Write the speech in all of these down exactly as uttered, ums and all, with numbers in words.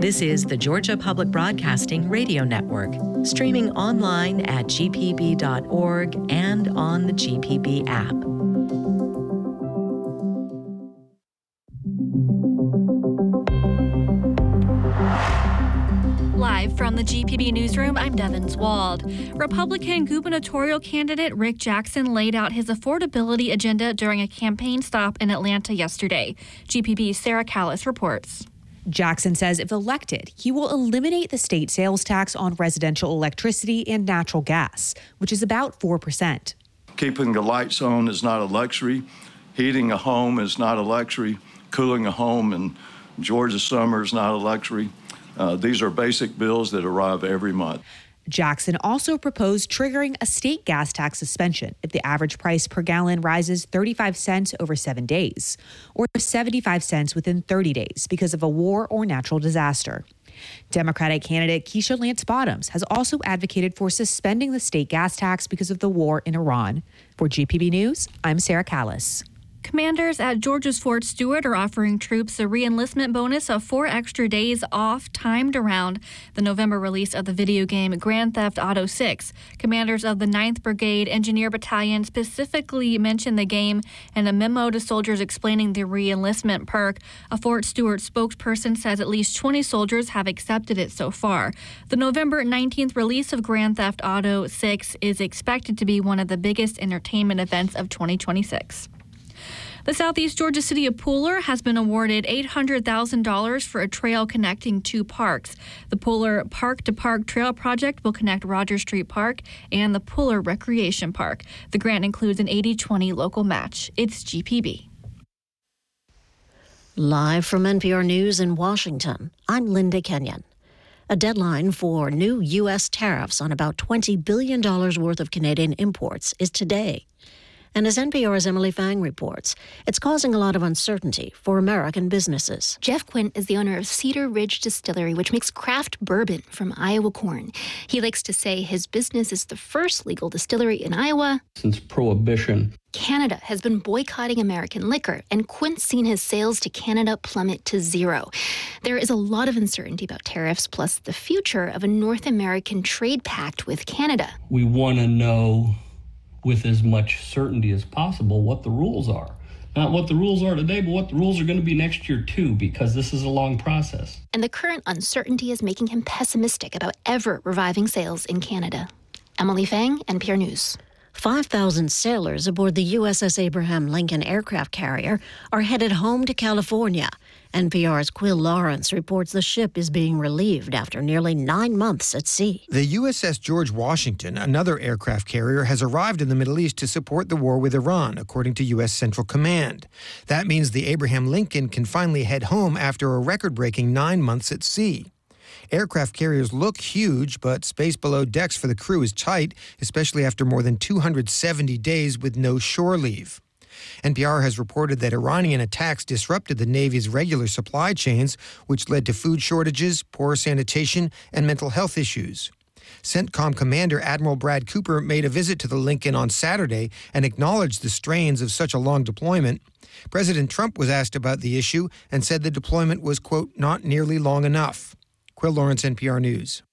This is the Georgia Public Broadcasting Radio Network, streaming online at g p b dot org and on the G P B app. Live from the G P B newsroom, I'm Devin Wald. Republican gubernatorial candidate Rick Jackson laid out his affordability agenda during a campaign stop in Atlanta yesterday. G P B's Sarah Callis reports. Jackson says if elected, he will eliminate the state sales tax on residential electricity and natural gas, which is about four percent. Keeping the lights on is not a luxury. Heating a home is not a luxury. Cooling a home in Georgia summer is not a luxury. Uh, these are basic bills that arrive every month. Jackson also proposed triggering a state gas tax suspension if the average price per gallon rises thirty-five cents over seven days, or seventy-five cents within thirty days because of a war or natural disaster. Democratic candidate Keisha Lance Bottoms has also advocated for suspending the state gas tax because of the war in Iran. For G P B News, I'm Sarah Callis. Commanders at Georgia's Fort Stewart are offering troops a re-enlistment bonus of four extra days off timed around the November release of the video game Grand Theft Auto six. Commanders of the ninth Brigade Engineer Battalion specifically mentioned the game in a memo to soldiers explaining the re-enlistment perk. A Fort Stewart spokesperson says at least twenty soldiers have accepted it so far. The November nineteenth release of Grand Theft Auto six is expected to be one of the biggest entertainment events of twenty twenty-six. The Southeast Georgia city of Pooler has been awarded eight hundred thousand dollars for a trail connecting two parks. The Pooler Park-to-Park Trail Project will connect Rogers Street Park and the Pooler Recreation Park. The grant includes an eighty twenty local match. It's G P B. Live from N P R News in Washington, I'm Linda Kenyon. A deadline for new U S tariffs on about twenty billion dollars worth of Canadian imports is today. And as N P R's Emily Fang reports, it's causing a lot of uncertainty for American businesses. Jeff Quint is the owner of Cedar Ridge Distillery, which makes craft bourbon from Iowa corn. He likes to say his business is the first legal distillery in Iowa since Prohibition. Canada has been boycotting American liquor, and Quint's seen his sales to Canada plummet to zero. There is a lot of uncertainty about tariffs, plus the future of a North American trade pact with Canada. We want to know with as much certainty as possible what the rules are. Not what the rules are today, but what the rules are going to be next year too, because this is a long process. And the current uncertainty is making him pessimistic about ever reviving sales in Canada. Emily Fang, N P R News. five thousand sailors aboard the U S S Abraham Lincoln aircraft carrier are headed home to California. N P R's Quill Lawrence reports the ship is being relieved after nearly nine months at sea. The U S S George Washington, another aircraft carrier, has arrived in the Middle East to support the war with Iran, according to U S Central Command. That means the Abraham Lincoln can finally head home after a record-breaking nine months at sea. Aircraft carriers look huge, but space below decks for the crew is tight, especially after more than two hundred seventy days with no shore leave. N P R has reported that Iranian attacks disrupted the Navy's regular supply chains, which led to food shortages, poor sanitation, and mental health issues. CENTCOM Commander Admiral Brad Cooper made a visit to the Lincoln on Saturday and acknowledged the strains of such a long deployment. President Trump was asked about the issue and said the deployment was, quote, not nearly long enough. Quill Lawrence, N P R News.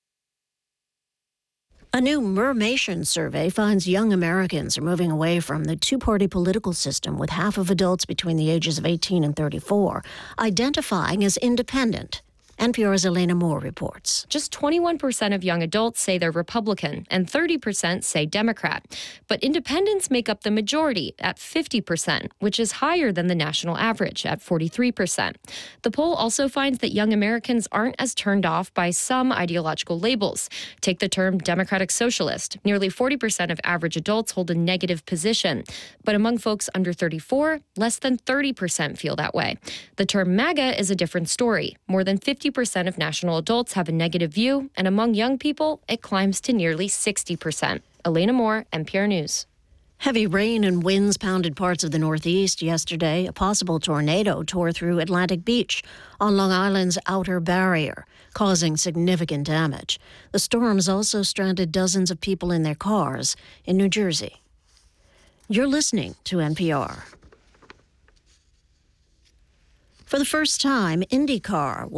A new Mermation survey finds young Americans are moving away from the two-party political system, with half of adults between the ages of eighteen and thirty-four identifying as independent. N P R's Elena Moore reports. Just twenty-one percent of young adults say they're Republican and thirty percent say Democrat. But independents make up the majority at fifty percent, which is higher than the national average at forty-three percent. The poll also finds that young Americans aren't as turned off by some ideological labels. Take the term Democratic Socialist. Nearly forty percent of average adults hold a negative position. But among folks under thirty-four, less than thirty percent feel that way. The term MAGA is a different story. More than fifty percent of national adults have a negative view, and among young people, it climbs to nearly sixty percent. Elena Moore, N P R News. Heavy rain and winds pounded parts of the Northeast yesterday. A possible tornado tore through Atlantic Beach on Long Island's Outer Barrier, causing significant damage. The storms also stranded dozens of people in their cars in New Jersey. You're listening to N P R. For the first time, IndyCar will